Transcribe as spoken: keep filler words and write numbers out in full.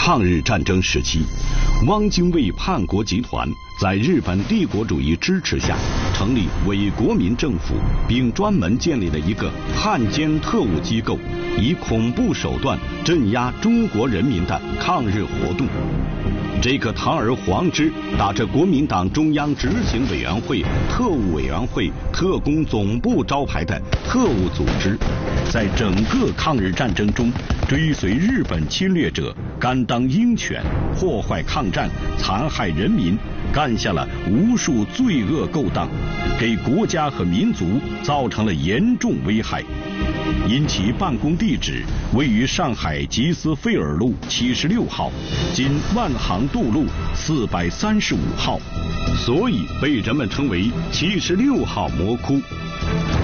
抗日战争时期，汪精卫叛国集团在日本帝国主义支持下成立伪国民政府，并专门建立了一个汉奸特务机构，以恐怖手段镇压中国人民的抗日活动。这个堂而皇之打着国民党中央执行委员会、特务委员会、特工总部招牌的特务组织，在整个抗日战争中追随日本侵略者，甘当鹰犬，破坏抗战，残害人民，干下了无数罪恶勾当，给国家和民族造成了严重危害。因其办公地址位于上海吉斯费尔路七十六号，今万航渡路四百三十五号，所以被人们称为七十六号魔窟。